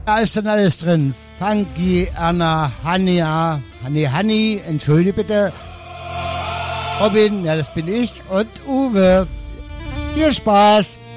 Da ist dann alles drin. Funky, Anna, Hania, Honey, entschuldige bitte. Robin, ja, das bin ich. Und Uwe. Viel Spaß.